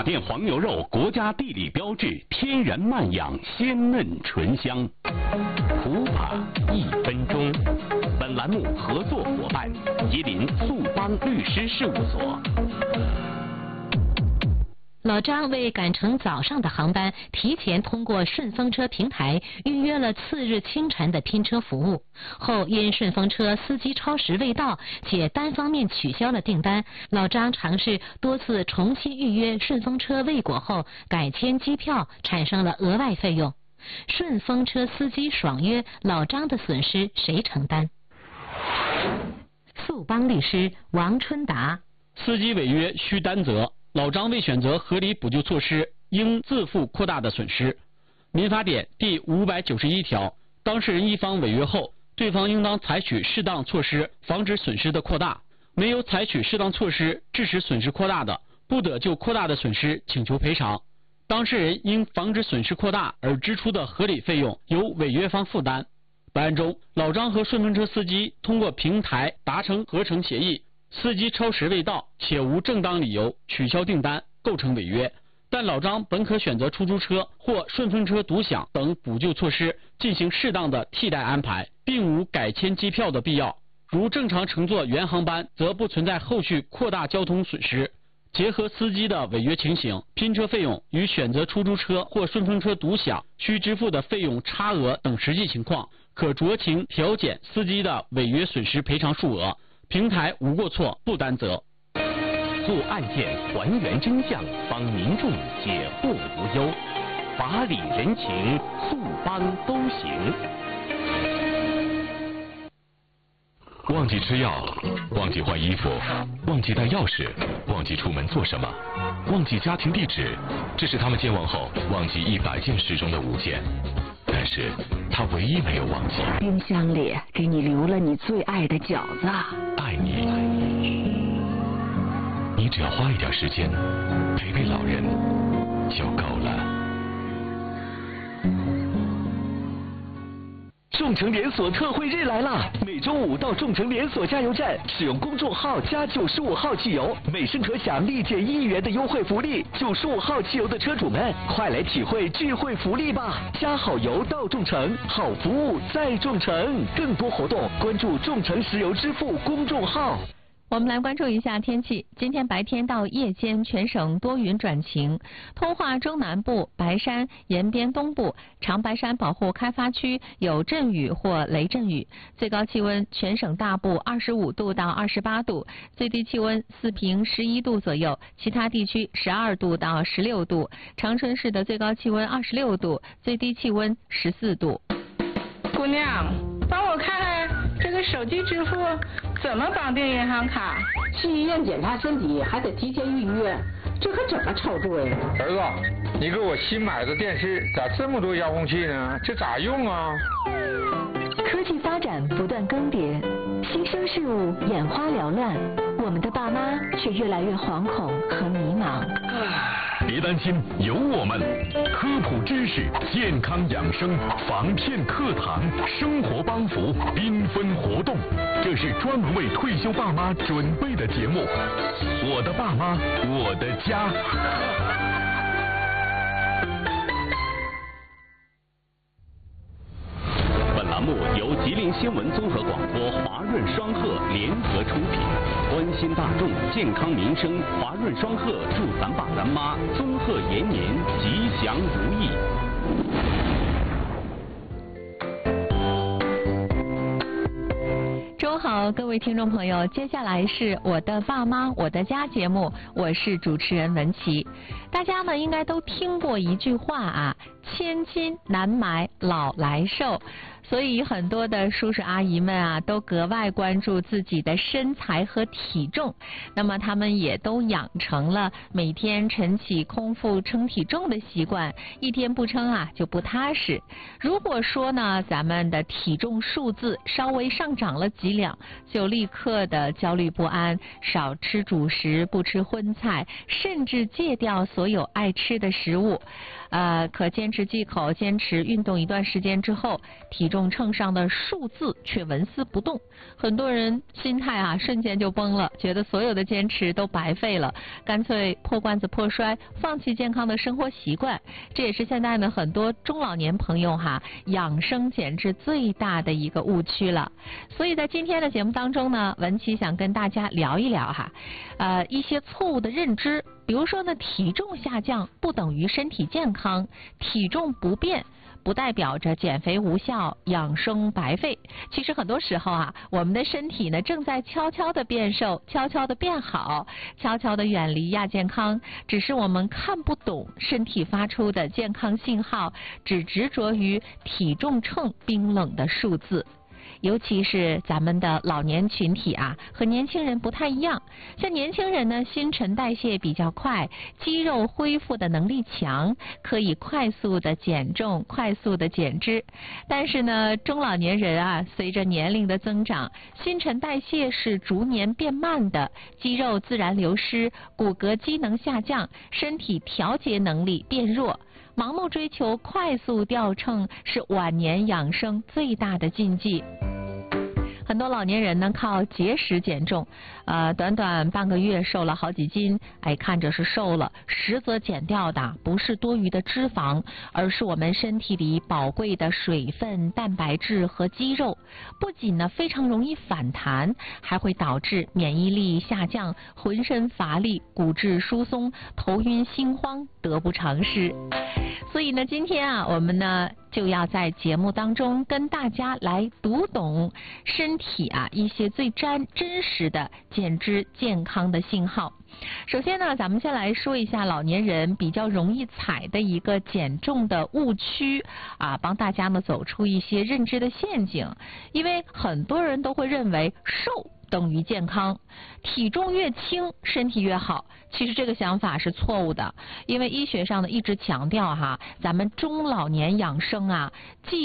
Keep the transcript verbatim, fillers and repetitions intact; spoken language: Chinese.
店黄牛肉国家地理标志，天然慢养，鲜嫩醇香。普法一分钟。本栏目合作伙伴：吉林速邦律师事务所。 老张为赶乘早上的航班，提前通过顺风车平台预约了次日清晨的拼车服务。后因顺风车司机超时未到，且单方面取消了订单，老张尝试多次重新预约顺风车未果后，改签机票，产生了额外费用。顺风车司机爽约，老张的损失谁承担？速邦律师王春达： 司机违约需担责。老张未选择合理补救措施，应自负扩大的损失。民法典第五百九十一条，当事人一方违约后，对方应当采取适当措施，防止损失的扩大。没有采取适当措施，致使损失扩大的，不得就扩大的损失请求赔偿。当事人因防止损失扩大而支出的合理费用，由违约方负担。本案中，老张和顺风车司机通过平台达成合成协议。司机超时未到，且无正当理由取消订单，构成违约。但老张本可选择出租车或顺风车独享等补救措施进行适当的替代安排，并无改签机票的必要。如正常乘坐原航班，则不存在后续扩大交通损失。结合司机的违约情形，拼车费用与选择出租车或顺风车独享需支付的费用差额等实际情况，可酌情调减司机的违约损失赔偿数额。平台无过错，不担责。 做案件还原真相，帮民众解惑无忧，法理人情，速邦都行。 忘记吃药，忘记换衣服，忘记带钥匙，忘记出门做什么，忘记家庭地址，这是他们健忘后忘记一百件事中的五件。但是他唯一没有忘记， 冰箱里给你留了你最爱的饺子。 爱你，你只要花一点时间陪陪老人就够了。 众诚连锁特惠日来了！每周五到众诚连锁加油站，使用公众号加九十五号汽油，每升可享立减一元的优惠福利。九十五号汽油的车主们，快来体会聚会福利吧！加好油到众诚，好服务在众诚。更多活动关注众诚石油支付公众号。 我们来关注一下天气。今天白天到夜间全省多云转晴，通化中南部、白山、延边东部、长白山保护开发区有阵雨或雷阵雨。最高气温全省大部二十五度到二十八度，最低气温四平十一度左右，其他地区十二度到十六度。长春市的最高气温二十六度，最低气温十四度。 姑娘，帮我看看这个手机支付怎么绑定银行卡？ 去医院检查身体还得提前预约，这可怎么操作呀？ 儿子，你给我新买的电视咋这么多遥控器呢？这咋用啊？ 科技发展不断更迭，新生事物眼花缭乱，我们的爸妈却越来越惶恐和迷茫。 别担心，有我们，科普知识、健康养生、防骗课堂、生活帮扶、缤纷活动，这是专门为退休爸妈准备的节目。我的爸妈，我的家。 本栏目由吉林新闻综合广播华润双鹤联合出品，关心大众健康民生，华润双鹤祝咱爸咱妈综合延年，吉祥如意。 周好，各位听众朋友，接下来是我的爸妈我的家节目，我是主持人文琪。大家呢应该都听过一句话啊，千金难买老来瘦。所以很多的叔叔阿姨们啊，都格外关注自己的身材和体重。那么他们也都养成了每天晨起空腹称体重的习惯，一天不称啊就不踏实。如果说呢，咱们的体重数字稍微上涨了几两，就立刻的焦虑不安，少吃主食，不吃荤菜，甚至戒掉所有爱吃的食物。 呃，可坚持忌口，坚持运动一段时间之后，体重秤上的数字却纹丝不动。很多人心态啊瞬间就崩了，觉得所有的坚持都白费了，干脆破罐子破摔，放弃健康的生活习惯。这也是现在呢很多中老年朋友哈养生减脂最大的一个误区了。所以在今天的节目当中呢，文琪想跟大家聊一聊哈，呃一些错误的认知。比如说呢，体重下降不等于身体健康，体重不变不代表着减肥无效，养生白费。其实很多时候啊，我们的身体呢正在悄悄的变瘦，悄悄的变好，悄悄的远离亚健康，只是我们看不懂身体发出的健康信号，只执着于体重秤冰冷的数字。尤其是咱们的老年群体啊，和年轻人不太一样。像年轻人呢，新陈代谢比较快，肌肉恢复的能力强，可以快速的减重，快速的减脂。但是呢，中老年人啊，随着年龄的增长，新陈代谢是逐年变慢的，肌肉自然流失，骨骼机能下降，身体调节能力变弱。盲目追求快速掉秤是晚年养生最大的禁忌。很多老年人呢靠节食减重，呃，短短半个月瘦了好几斤，哎，看着是瘦了，实则减掉的不是多余的脂肪，而是我们身体里宝贵的水分、蛋白质和肌肉。不仅呢非常容易反弹，还会导致免疫力下降，浑身乏力，骨质疏松，头晕心慌，得不偿失。所以呢，今天啊，我们呢就要在节目当中跟大家来读懂身体啊一些最真真实的减脂健康的信号。首先呢，咱们先来说一下老年人比较容易踩的一个减重的误区啊，帮大家呢走出一些认知的陷阱。因为很多人都会认为瘦等于健康，体重越轻身体越好。其实这个想法是错误的，因为医学上呢一直强调哈，咱们中老年养生啊，既